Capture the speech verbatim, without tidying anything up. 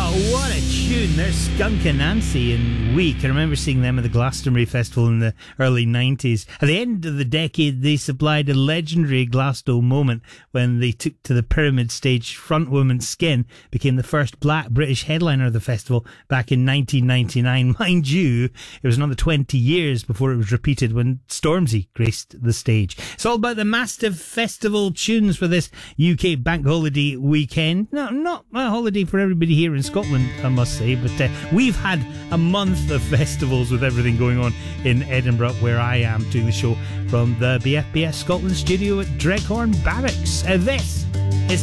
Oh, what a tune. There's Skunk and Nancy and Weak. I remember seeing them at the Glastonbury Festival in the early nineties. At the end of the decade, they supplied a legendary Glasgow moment when they took to the Pyramid stage. Frontwoman Skin became the first black British headliner of the festival back in nineteen ninety-nine. Mind you, it was another twenty years before it was repeated when Stormzy graced the stage. It's all about the massive festival tunes for this U K bank holiday weekend. No, not a holiday for everybody here in Scotland, I must say, but uh, we've had a month of festivals with everything going on in Edinburgh, where I am doing the show from the B F B S Scotland studio at Dreghorn Barracks. Uh, this